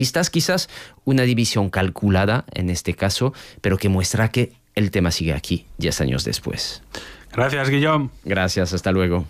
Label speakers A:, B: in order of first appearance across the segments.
A: Quizás una división calculada en este caso, pero que muestra que el tema sigue aquí, 10 años después.
B: Gracias, Guillaume.
A: Gracias, hasta luego.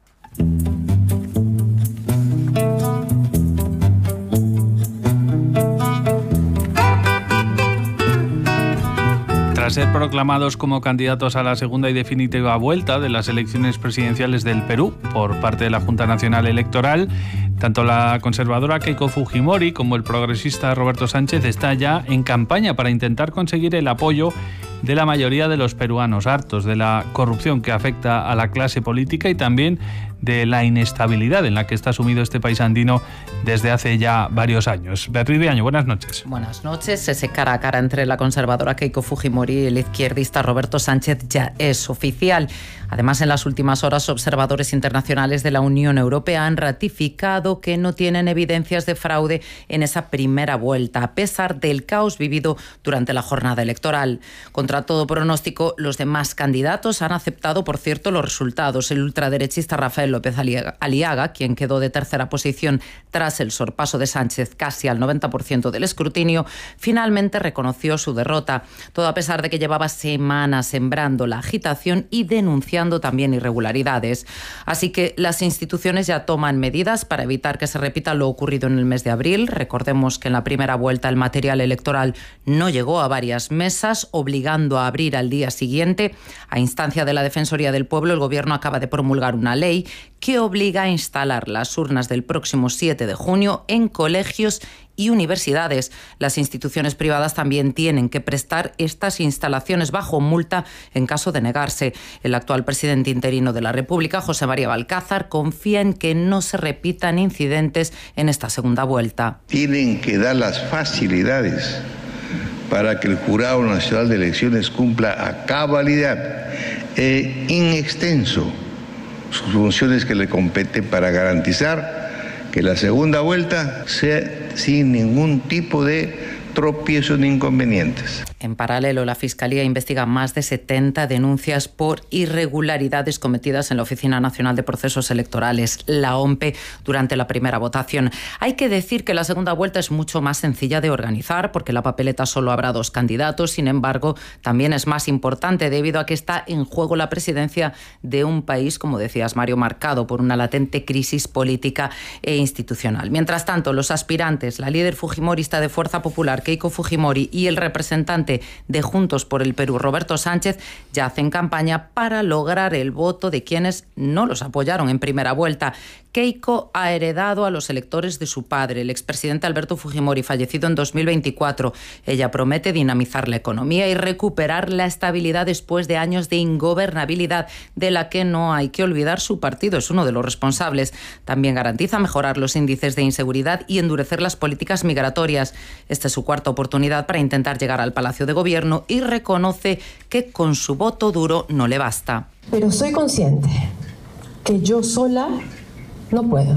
B: Tras ser proclamados como candidatos a la segunda y definitiva vuelta de las elecciones presidenciales del Perú por parte de la Junta Nacional Electoral, tanto la conservadora Keiko Fujimori como el progresista Roberto Sánchez están ya en campaña para intentar conseguir el apoyo de la mayoría de los peruanos, hartos de la corrupción que afecta a la clase política y también de la inestabilidad en la que está sumido este país andino desde hace ya varios años. Beatriz Viaño, buenas noches.
C: Buenas noches. Ese cara a cara entre la conservadora Keiko Fujimori y el izquierdista Roberto Sánchez ya es oficial. Además, en las últimas horas, observadores internacionales de la Unión Europea han ratificado que no tienen evidencias de fraude en esa primera vuelta, a pesar del caos vivido durante la jornada electoral. Contra todo pronóstico, los demás candidatos han aceptado, por cierto, los resultados. El ultraderechista Rafael López Aliaga, quien quedó de tercera posición tras el sorpaso de Sánchez casi al 90% del escrutinio, finalmente reconoció su derrota. Todo a pesar de que llevaba semanas sembrando la agitación y denunciando también irregularidades. Así que las instituciones ya toman medidas para evitar que se repita lo ocurrido en el mes de abril. Recordemos que en la primera vuelta el material electoral no llegó a varias mesas, obligando a abrir al día siguiente. A instancia de la Defensoría del Pueblo, el Gobierno acaba de promulgar una ley que obliga a instalar las urnas del próximo 7 de junio en colegios y universidades. Las instituciones privadas también tienen que prestar estas instalaciones bajo multa en caso de negarse. El actual presidente interino de la República, José María Balcázar, confía en que no se repitan incidentes en esta segunda vuelta.
D: Tienen que dar las facilidades para que el Jurado Nacional de Elecciones cumpla a cabalidad e in extenso sus funciones que le competen para garantizar que la segunda vuelta sea sin ningún tipo de tropiezo ni inconvenientes.
C: En paralelo, la Fiscalía investiga más de 70 denuncias por irregularidades cometidas en la Oficina Nacional de Procesos Electorales, la OMPE, durante la primera votación. Hay que decir que la segunda vuelta es mucho más sencilla de organizar porque la papeleta solo habrá 2 candidatos. Sin embargo, también es más importante debido a que está en juego la presidencia de un país, como decías, Mario, marcado por una latente crisis política e institucional. Mientras tanto, los aspirantes, la líder fujimorista de Fuerza Popular, Keiko Fujimori, y el representante de Juntos por el Perú, Roberto Sánchez, ya hacen campaña para lograr el voto de quienes no los apoyaron en primera vuelta. Keiko ha heredado a los electores de su padre, el expresidente Alberto Fujimori, fallecido en 2024. Ella promete dinamizar la economía y recuperar la estabilidad después de años de ingobernabilidad, de la que no hay que olvidar su partido es uno de los responsables. También garantiza mejorar los índices de inseguridad y endurecer las políticas migratorias. Esta es su cuarta oportunidad para intentar llegar al Palacio de Gobierno y reconoce que con su voto duro no le basta.
E: Pero soy consciente que yo sola no puedo,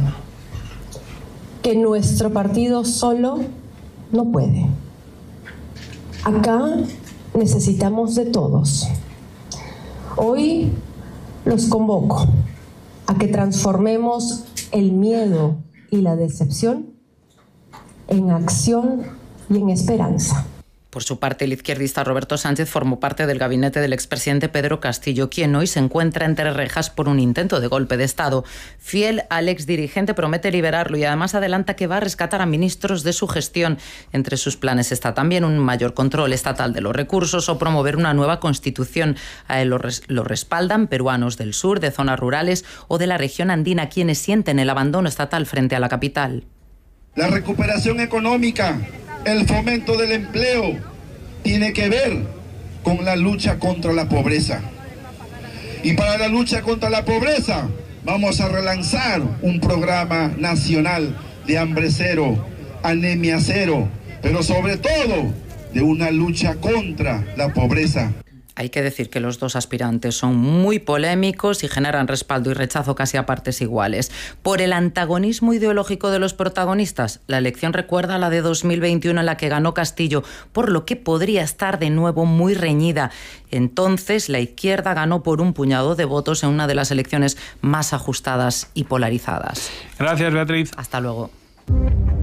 E: que nuestro partido solo no puede. Acá necesitamos de todos. Hoy los convoco a que transformemos el miedo y la decepción en acción y en esperanza.
C: Por su parte, el izquierdista Roberto Sánchez formó parte del gabinete del expresidente Pedro Castillo, quien hoy se encuentra entre rejas por un intento de golpe de Estado. Fiel al exdirigente, promete liberarlo y además adelanta que va a rescatar a ministros de su gestión. Entre sus planes está también un mayor control estatal de los recursos o promover una nueva constitución. A él lo respaldan peruanos del sur, de zonas rurales o de la región andina, quienes sienten el abandono estatal frente a la capital.
F: La recuperación económica, el fomento del empleo, tiene que ver con la lucha contra la pobreza. Y para la lucha contra la pobreza vamos a relanzar un programa nacional de hambre cero, anemia cero, pero sobre todo de una lucha contra la pobreza.
C: Hay que decir que los dos aspirantes son muy polémicos y generan respaldo y rechazo casi a partes iguales. Por el antagonismo ideológico de los protagonistas, la elección recuerda a la de 2021 en la que ganó Castillo, por lo que podría estar de nuevo muy reñida. Entonces, la izquierda ganó por un puñado de votos en una de las elecciones más ajustadas y polarizadas.
B: Gracias, Beatriz.
C: Hasta luego.